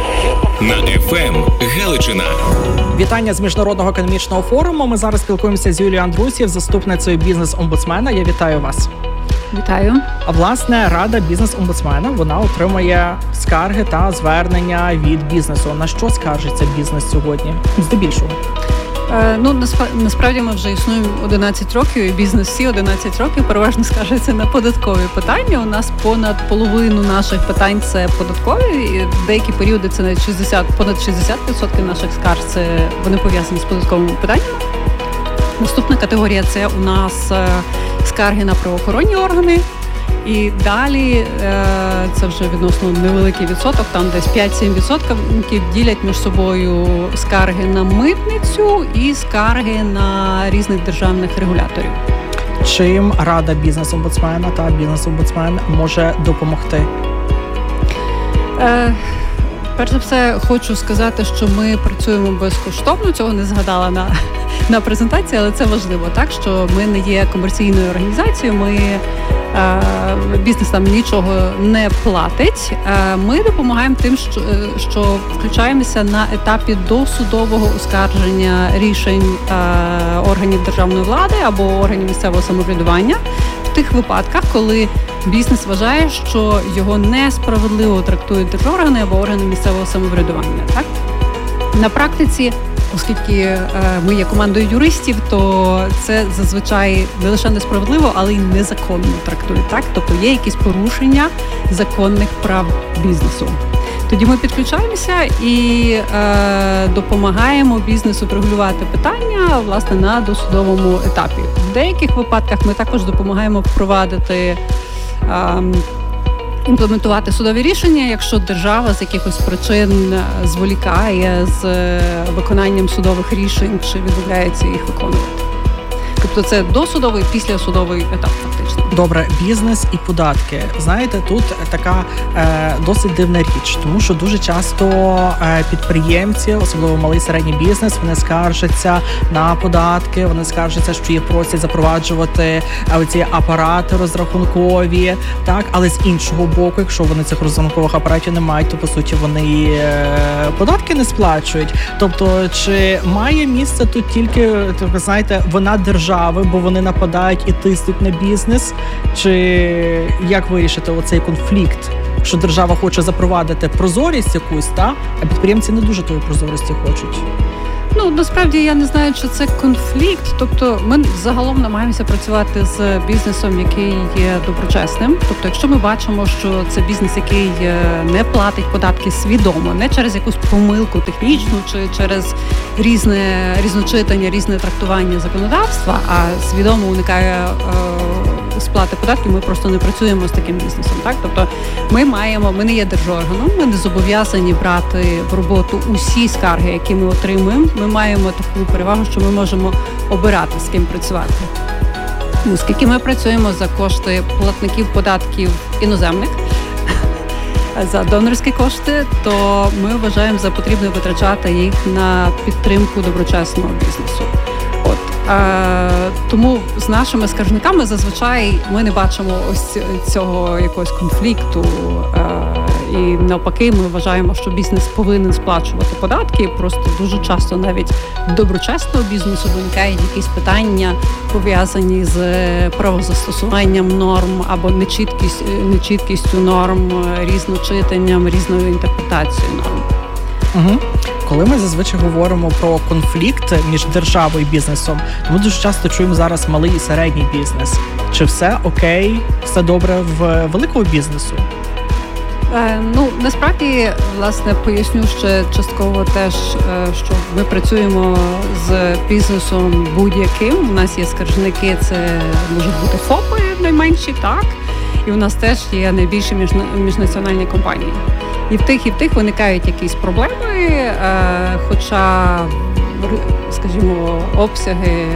на еф ем Галичина. Вітання з Міжнародного економічного форуму. Ми зараз спілкуємося з Юлією Андрусів, заступницею бізнес-омбудсмена. Я вітаю вас. Вітаю. А власне, Рада бізнес-омбудсмена, вона отримує скарги та звернення від бізнесу. На що скаржиться бізнес сьогодні? Здебільшого. Е, ну, насправді ми вже існуємо одинадцять років, і бізнес всі одинадцять років переважно скаржиться на податкові питання. У нас понад половину наших питань – це податкові, і в деякі періоди це навіть шістдесят, понад шістдесят відсотків наших скарг – це вони пов'язані з податковими питаннями. Наступна категорія – це у нас скарги на правоохоронні органи. І далі це вже відносно невеликий відсоток, там десь п'ять-сім відсотків ділять між собою скарги на митницю і скарги на різних державних регуляторів. Чим Рада бізнес-омбудсмена та бізнес-омбудсмен може допомогти? Е, перш за все, хочу сказати, що ми працюємо безкоштовно, цього не згадала на, на презентації, але це важливо, так, що ми не є комерційною організацією, ми бізнес нам нічого не платить. Ми допомагаємо тим, що, що включаємося на етапі досудового оскарження рішень органів державної влади або органів місцевого самоврядування в тих випадках, коли бізнес вважає, що його несправедливо трактують держоргани або органи місцевого самоврядування. Так? На практиці, оскільки ми є командою юристів, то це зазвичай не лише несправедливо, але й незаконно трактують. Так? Тобто є якісь порушення законних прав бізнесу. Тоді ми підключаємося і е, допомагаємо бізнесу врегулювати питання, власне, на досудовому етапі. В деяких випадках ми також допомагаємо впровадити е, імплементувати судові рішення, якщо держава з якихось причин зволікає з виконанням судових рішень чи відмовляється їх виконувати. Тобто це досудовий, післясудовий етап фактично. Добре, бізнес і податки. Знаєте, тут така е, досить дивна річ, тому що дуже часто е, підприємці, особливо малий середній бізнес, вони скаржаться на податки, вони скаржаться, що їх просять запроваджувати е, ці апарати розрахункові, так, але з іншого боку, якщо вони цих розрахункових апаратів не мають, то по суті вони е, податки не сплачують. Тобто, чи має місце тут тільки, ви знаєте, вина держави, бо вони нападають і тиснуть на бізнес? Чи як вирішити оцей конфлікт, що держава хоче запровадити прозорість якусь, та, а підприємці не дуже тої прозорості хочуть? Ну, насправді, я не знаю, чи це конфлікт. Тобто, ми загалом намагаємося працювати з бізнесом, який є доброчесним. Тобто, якщо ми бачимо, що це бізнес, який не платить податки свідомо, не через якусь помилку технічну, чи через різне різночитання, різне трактування законодавства, а свідомо уникає е, сплати податків, ми просто не працюємо з таким бізнесом. Так? Тобто, ми маємо, ми не є держорганом, ми не зобов'язані брати в роботу усі скарги, які ми отримуємо. Ми маємо таку перевагу, що ми можемо обирати, з ким працювати. Оскільки ми працюємо за кошти платників податків іноземних, за донорські кошти, то ми вважаємо за потрібне витрачати їх на підтримку доброчесного бізнесу. От. А, тому з нашими скаржниками зазвичай ми не бачимо ось цього якогось конфлікту. А, і навпаки, ми вважаємо, що бізнес повинен сплачувати податки. Просто дуже часто навіть в доброчесного бізнесу виникають якісь питання, пов'язані з правозастосуванням норм або нечіткість, нечіткістю норм, різночитанням, різною інтерпретацією норм. Угу. Коли ми зазвичай говоримо про конфлікт між державою і бізнесом, то ми дуже часто чуємо зараз малий і середній бізнес. Чи все окей, все добре в великого бізнесу? Е, ну, насправді, власне, поясню ще частково теж, що ми працюємо з бізнесом будь-яким. У нас є скаржники, це можуть бути ФОПи найменші, так? І у нас теж є найбільші міжнаціональні компанії. І в тих, і в тих виникають якісь проблеми, хоча, скажімо, обсяги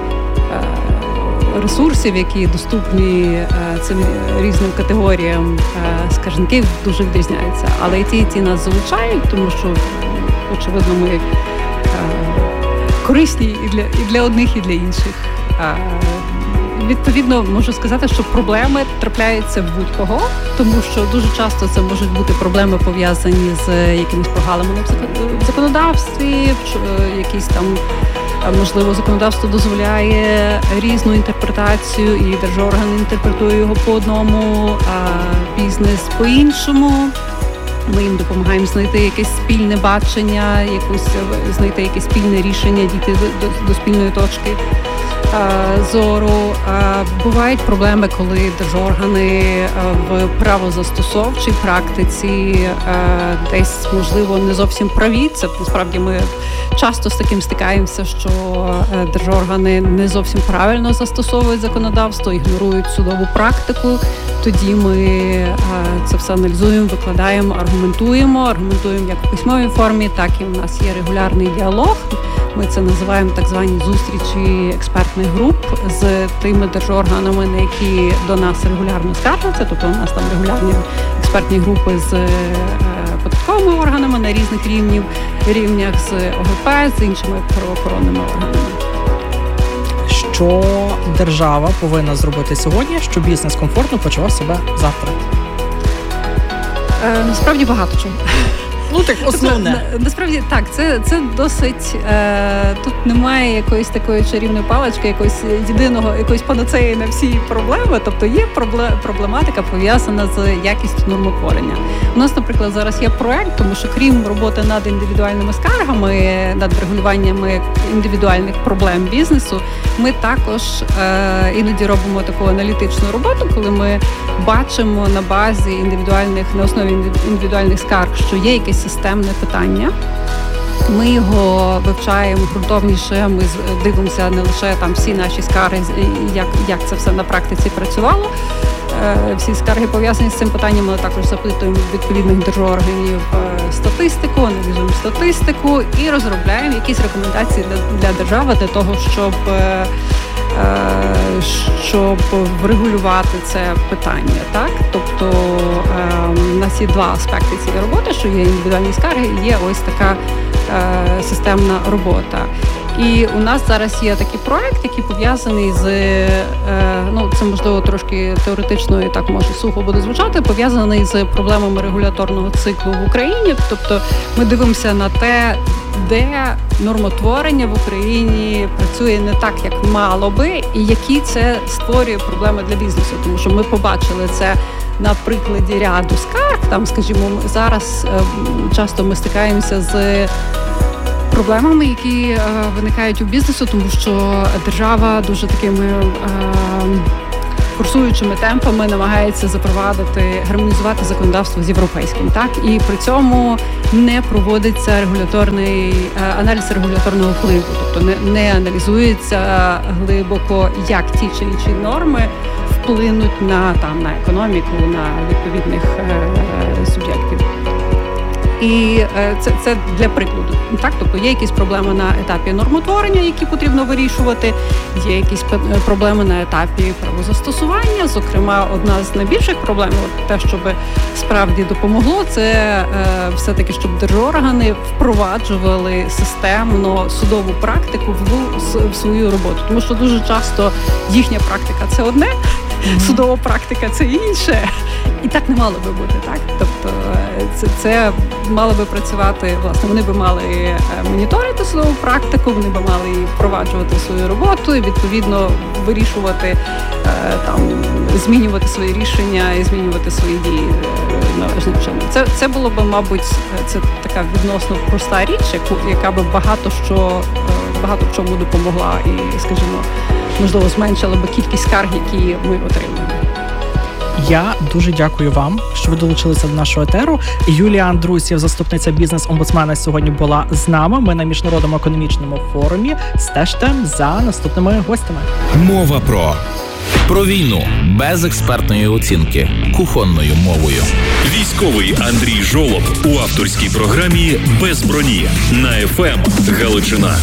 ресурсів, які доступні цим різним категоріям скаржників, дуже відрізняються. Але і ті, і ті нас залучають, тому що, очевидно, ми корисні і для, і для одних, і для інших. Відповідно, можу сказати, що проблеми трапляються в будь-кого, тому що дуже часто це можуть бути проблеми, пов'язані з якимись прогалинами в законодавстві, якісь там, можливо, законодавство дозволяє різну інтерпретацію, і держорган інтерпретує його по одному, а бізнес по-іншому. Ми їм допомагаємо знайти якесь спільне бачення, якусь знайти якесь спільне рішення, дійти до, до, до спільної точки зору. Бувають проблеми, коли держоргани в правозастосовчій практиці десь, можливо, не зовсім праві. Це, насправді, ми часто з таким стикаємося, що держоргани не зовсім правильно застосовують законодавство, ігнорують судову практику. Тоді ми це все аналізуємо, викладаємо, аргументуємо. Аргументуємо як в письмовій формі, так і у нас є регулярний діалог. Ми це називаємо так звані зустрічі експертних груп з тими держорганами, на які до нас регулярно скаржаться. Тобто у нас там регулярні експертні групи з податковими органами на різних рівнів, рівнях, з О Г П, з іншими правоохоронними органами. Що держава повинна зробити сьогодні, щоб бізнес комфортно почував себе завтра? Е, насправді багато чого. Ну, так, основне. Тобто, насправді, так, це, це досить, е, тут немає якоїсь такої чарівної палички, якоїсь єдиного, якоїсь панацеї на всі проблеми. Тобто є проблематика, пов'язана з якістю нормотворення. У нас, наприклад, зараз є проект, тому що крім роботи над індивідуальними скаргами, над регулюваннями індивідуальних проблем бізнесу, ми також е, іноді робимо таку аналітичну роботу, коли ми бачимо на базі індивідуальних, на основі індивідуальних скарг, що є якесь системне питання. Ми його вивчаємо ґрунтовніше, ми дивимося не лише там всі наші скарги, як, як це все на практиці працювало, всі скарги пов'язані з цим питанням, але також запитуємо відповідних держорганів статистику, аналізуємо статистику і розробляємо якісь рекомендації для, для держави для того, щоб щоб врегулювати це питання, так? Тобто у нас є два аспекти цієї роботи, що є індивідуальні скарги і є ось така системна робота. І у нас зараз є такий проект, який пов'язаний з, ну це можливо трошки теоретично і так може сухо буде звучати, пов'язаний з проблемами регуляторного циклу в Україні. Тобто ми дивимося на те, де нормотворення в Україні працює не так, як мало би, і які це створює проблеми для бізнесу. Тому що ми побачили це на прикладі ряду скарг. Там, скажімо, зараз часто ми стикаємося з проблемами, які е, виникають у бізнесу, тому що держава дуже такими е, курсуючими темпами намагається запровадити, гармонізувати законодавство з європейським, так? І при цьому не проводиться регуляторний е, аналіз регуляторного впливу, тобто не, не аналізується глибоко, як ті чи інші норми вплинуть на, там, на економіку, на відповідних е, суб'єктів. І це, це для прикладу. Так, тобто є якісь проблеми на етапі нормотворення, які потрібно вирішувати, є якісь проблеми на етапі правозастосування. Зокрема, одна з найбільших проблем, те, щоб справді допомогло, це е, все-таки, щоб держоргани впроваджували системно судову практику в, в свою роботу. Тому що дуже часто їхня практика – це одне, судова практика – це інше. І так не мало би бути, так? Тобто це, це мало би працювати, власне, вони би мали моніторити судову практику, вони би мали впроваджувати свою роботу і, відповідно, вирішувати, там, змінювати свої рішення і змінювати свої дії належним чином. Це, це було б, мабуть, це така відносно проста річ, яку, яка би багато що, багато в чому допомогла і, скажімо, можливо, зменшила би кількість скарг, які ми отримуємо. Я дуже дякую вам, що ви долучилися до нашого етеру. Юлія Андрусів, заступниця бізнес-омбудсмена, сьогодні була з нами. Ми на Міжнародному економічному форумі. Стежте за наступними гостями. Мова про про війну без експертної оцінки кухонною мовою. Військовий Андрій Жолоб у авторській програмі «Без броні» на еф ем Галичина.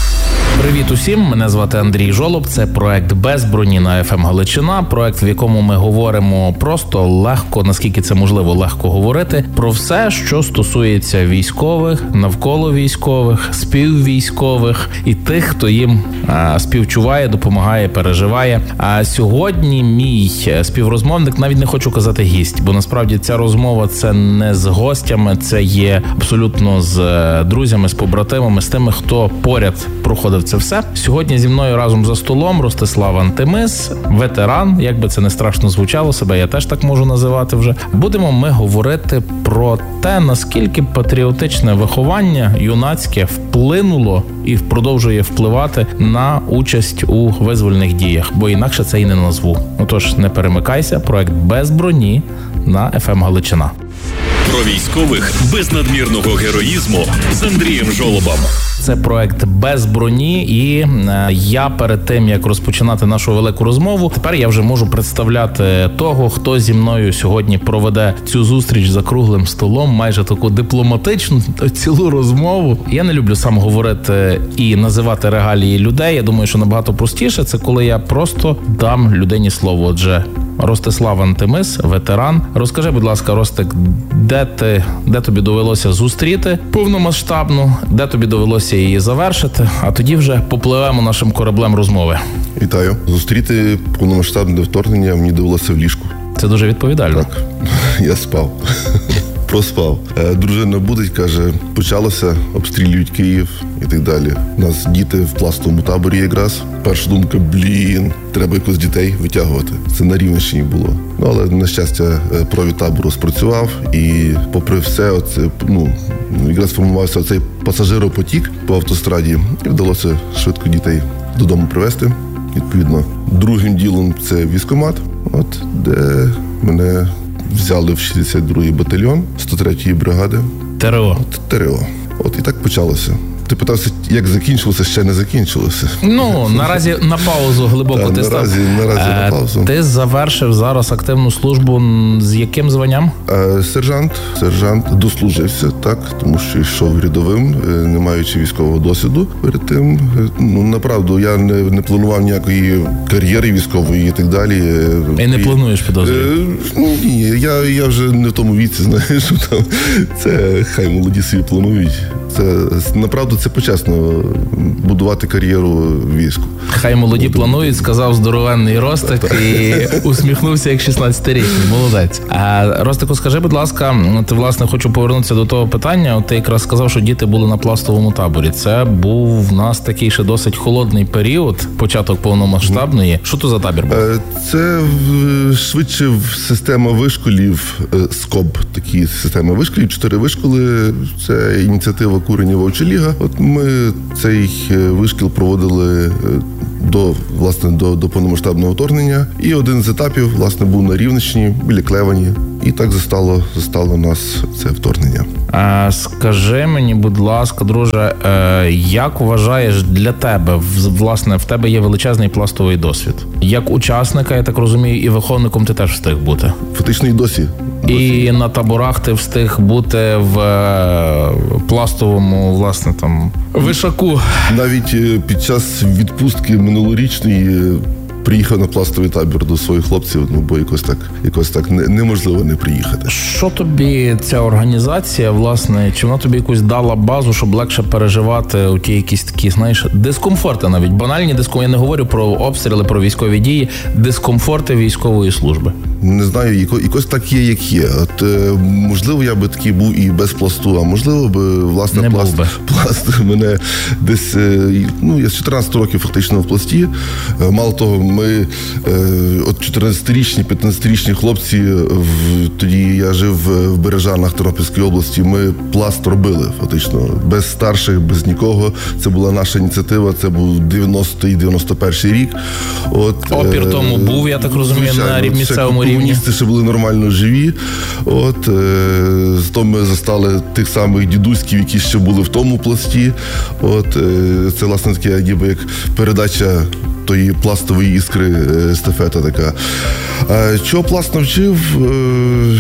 Привіт усім, мене звати Андрій Жолоб, це проект «Без броні» на еф ем Галичина, проект, в якому ми говоримо просто легко, наскільки це можливо легко говорити, про все, що стосується військових, навколо військових, співвійськових і тих, хто їм а, співчуває, допомагає, переживає. А сьогодні мій співрозмовник, навіть не хочу казати гість, бо насправді ця розмова це не з гостями, це є абсолютно з друзями, з побратимами, з тими, хто поряд проходив це все. Сьогодні зі мною разом за столом Ростислав Антимис, ветеран, як би це не страшно звучало, себе я теж так можу називати вже. Будемо ми говорити про те, наскільки патріотичне виховання юнацьке вплинуло і продовжує впливати на участь у визвольних діях, бо інакше це і не назву. Отож, не перемикайся, проект «Без броні» на еф ем Галичина. Про військових без надмірного героїзму з Андрієм Жолобом. Це проект «Без броні», і е, я перед тим, як розпочинати нашу велику розмову, тепер я вже можу представляти того, хто зі мною сьогодні проведе цю зустріч за круглим столом, майже таку дипломатичну цілу розмову. Я не люблю сам говорити і називати регалії людей. Я думаю, що набагато простіше це коли я просто дам людині слово. Отже, Ростислав Антимис, ветеран. Розкажи, будь ласка, Ростик, де ти, де тобі довелося зустріти повномасштабну, де тобі довелося її завершити, а тоді вже попливемо нашим кораблем розмови. Вітаю. Зустріти повномасштабне вторгнення мені довелося в ліжку. Це дуже відповідально. Так, я спав. Проспав. Дружина будить, каже, почалося, обстрілюють Київ і так далі. У нас діти в пластовому таборі якраз. Перша думка, блін, треба якось дітей витягувати. Це на Рівненщині було. Ну, але, на щастя, провід табору спрацював, і попри все, оце, ну, якраз формувався оцей пасажиропотік по автостраді, і вдалося швидко дітей додому привезти. Відповідно, другим ділом це військкомат, от, де мене взяли в шістдесят другий батальйон сто третьої бригади. ТРО. От, ТРО. От і так почалося. Ти питався, як закінчилося, ще не закінчилося. Ну, наразі на паузу глибоко Так, ти став. наразі, наразі на паузу. Ти завершив зараз активну службу з яким званням? Е, Сержант, сержант дослужився, так, тому що йшов рядовим, е, не маючи військового досвіду перед тим. Е, Ну, направду, я не, не планував ніякої кар'єри військової і так далі. Е, І не плануєш, підозрюю? Е, ну, ні, я, я вже не в тому віці, знаєш, що там, це хай молоді собі планують. Це, направду, це почесно будувати кар'єру в війську. Хай молоді планують, сказав здоровенний Ростик і усміхнувся як шістнадцятирічний. Молодець. А, Ростику, скажи, будь ласка, ти, власне, хочу повернутися до того питання. От ти якраз сказав, що діти були на пластовому таборі. Це був в нас такий ще досить холодний період, початок повномасштабної. Що то за табір був? Це швидше система вишколів, СКОБ, такі системи вишколів, чотири вишколи. Це ініціатива Курені Вовча Ліга. От ми цей вишкіл проводили до, власне, до, до повномасштабного вторгнення. І один з етапів, власне, був на Рівненщині, біля Клевані. І так застало, застало нас це вторгнення. А, скажи мені, будь ласка, друже, е, як вважаєш для тебе, власне, в тебе є величезний пластовий досвід? Як учасника, я так розумію, і виховником ти теж встиг бути? Фактично і досі. І на таборах ти встиг бути в пластовому, власне, там, вишаку. Навіть під час відпустки минулорічної приїхав на пластовий табір до своїх хлопців, ну, бо якось так, якось так неможливо не приїхати. Що тобі ця організація, власне, чи вона тобі якусь дала базу, щоб легше переживати у ті якісь такі, знаєш, дискомфорти навіть, банальні дискомфорти, я не говорю про обстріли, про військові дії, дискомфорти військової служби? Не знаю, якось так є, як є. От, можливо, я би такий був і без пласту, а можливо би, власне, не пласт, би. пласт мене десь, ну, я з чотирнадцяти років фактично в пласті. Мало того, ми, от чотирнадцятирічні, п'ятнадцятирічні хлопці, в, тоді я жив в Бережанах Тернопільської області, ми пласт робили фактично, без старших, без нікого. Це була наша ініціатива, це був дев'яностий дев'яносто перший рік. От, опір тому був, я так розумію, звичайно, на місцевому рівні. Комуністи ще були нормально живі. От, е, зато ми застали тих самих дідуськів, які ще були в тому пласті. От, е, це, власне, таке, ніби як передача тої пластової іскри, е, естафета така. Е, чого пласт навчив? Е,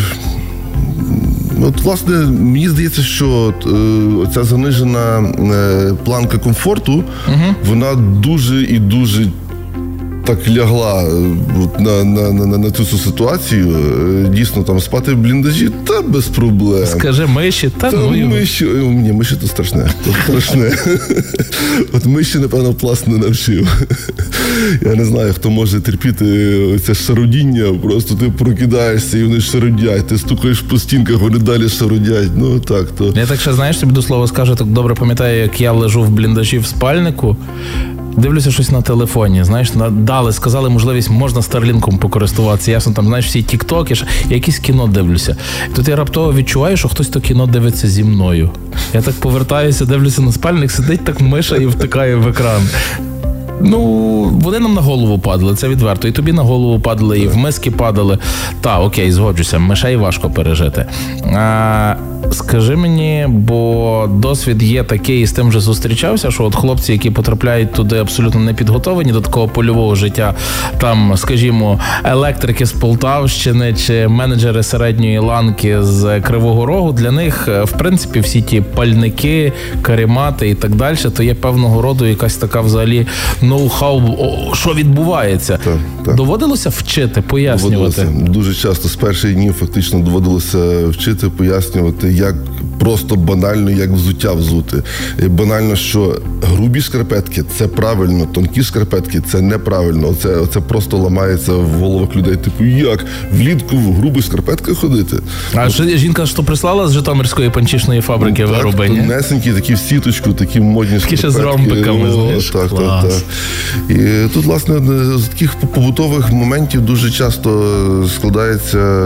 От, власне, мені здається, що е, ця занижена е, планка комфорту, угу. вона дуже і дуже так лягла на, на, на, на цю ситуацію. Дійсно, там спати в бліндажі, та без проблем. Скажи, миші, та, та ну... миші, ні, миші то страшне. То страшне. От миші, напевно, пласт не навчив. Я не знаю, хто може терпіти це шарудіння, просто ти прокидаєшся і вони шарудять, ти стукаєш по стінках, вони далі шарудять. Ну, так, то... Я так ще, знаєш, тобі до слова скажу, так добре пам'ятаю, як я лежу в бліндажі в спальнику, дивлюся щось на телефоні, знаєш, дали, сказали можливість, можна Старлінком покористуватися, ясно, там, знаєш, всі тік-токи, я якесь кіно дивлюся. І тут я раптово відчуваю, що хтось то кіно дивиться зі мною. Я так повертаюся, дивлюся на спальник, сидить так миша і втикає в екран. Ну, вони нам на голову падали, це відверто. І тобі на голову падали, і в миски падали. Та, окей, згоджуся, мишей важко пережити. А, скажи мені, бо досвід є такий, і з тим вже зустрічався, що от хлопці, які потрапляють туди абсолютно не підготовлені до такого польового життя, там, скажімо, електрики з Полтавщини чи менеджери середньої ланки з Кривого Рогу, для них, в принципі, всі ті пальники, каремати і так далі, то є певного роду якась така взагалі ноу-хау, що відбувається. Так, так. Доводилося вчити, пояснювати? Доводилося. Дуже часто з перших днів фактично доводилося вчити, пояснювати, як просто банально, як взуття взути. І банально, що грубі шкарпетки – це правильно, тонкі шкарпетки – це неправильно. Це, це просто ламається в головах людей. Типу, як влітку в грубих шкарпетках ходити? А ну, жінка, що прислала з Житомирської панчішної фабрики ну, вироби? Так, тонесенькі, такі в сіточку, такі модні такі шкарпетки. Такі ще з ромбиками, О, знаєш, так, клас. Так, так. І тут, власне, з таких побутових моментів дуже часто складається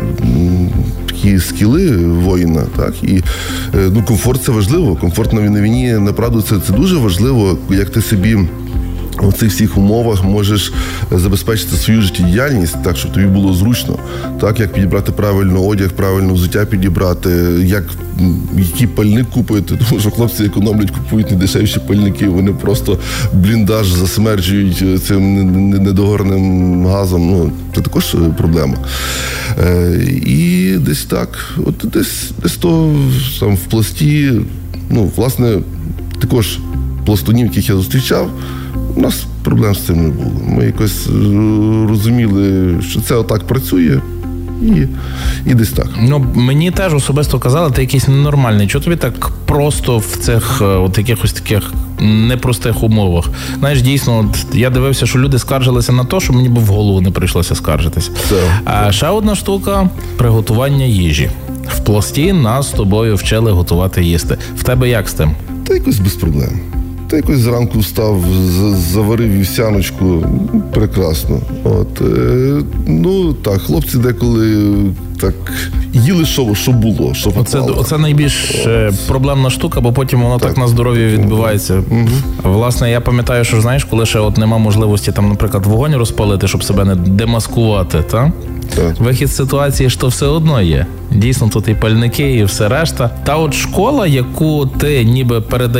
такі скіли воїна, так, і ну, комфорт – це важливо, комфорт на війні, направду, це, це дуже важливо, як ти собі в цих всіх умовах можеш забезпечити свою життєдіяльність так, щоб тобі було зручно, так, як підібрати правильно одяг, правильно взуття підібрати, як, який пальник купити, тому що хлопці економлять, купують недешевші пальники, вони просто бліндаж засмерджують цим недогорним газом, ну, це також проблема. І десь так, от десь, десь то там в пласті, ну, власне, також пластунів, яких я зустрічав, у нас проблем з цим не було. Ми якось розуміли, що це отак працює, і, і десь так. Ну, мені теж особисто казали, ти якийсь ненормальний. Чого тобі так просто в цих от якихось таких непростих умовах? Знаєш, дійсно, от, я дивився, що люди скаржилися на те, що мені б в голову не прийшлося скаржитись. Це. А ще одна штука – приготування їжі. В пласті нас з тобою вчили готувати їсти. В тебе як з тим? Та якось без проблем. Та якось зранку встав, заварив вівсяночку, прекрасно. От, е, ну так, хлопці деколи так їли, що, що було, що Оце, попало. оце найбільш От. проблемна штука, бо потім воно так, так на здоров'ї відбивається. Угу. Власне, я пам'ятаю, що, знаєш, коли ще от нема можливості там, наприклад, вогонь розпалити, щоб себе не демаскувати, та? Так. Вихід з ситуації, що все одно є. Дійсно, тут і пальники, і все решта. Та от школа, яку ти ніби передаєш